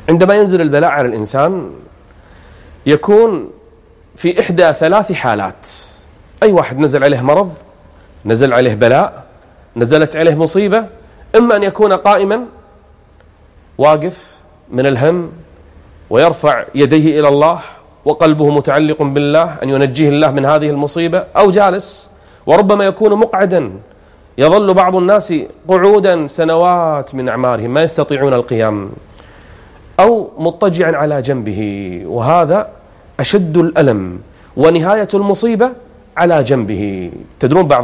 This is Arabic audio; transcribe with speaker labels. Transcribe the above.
Speaker 1: عندما ينزل البلاء على الإنسان يكون في إحدى ثلاث حالات. أي واحد نزل عليه مرض، نزل عليه بلاء، نزلت عليه مصيبة، إما أن يكون قائما واقف من الهم ويرفع يديه إلى الله وقلبه متعلق بالله أن ينجيه الله من هذه المصيبة، أو جالس، وربما يكون مقعدا، يظل بعض الناس قعودا سنوات من أعمارهم ما يستطيعون القيام، أو مضطجعا على جنبه، وهذا أشد الألم ونهاية المصيبة على جنبه. تدرون بعض